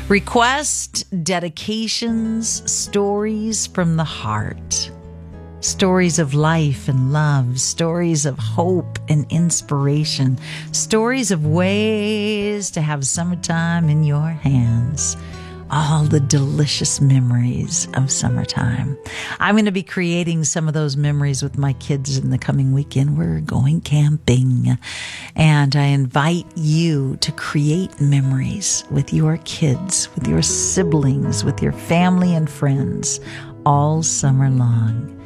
Request dedications, stories from the heart. Stories of life and love, stories of hope and inspiration, stories of ways to have summertime in your hands. All the delicious memories of summertime. I'm going to be creating some of those memories with my kids in the coming weekend. We're going camping, and I invite you to create memories with your kids, with your siblings, with your family and friends all summer long.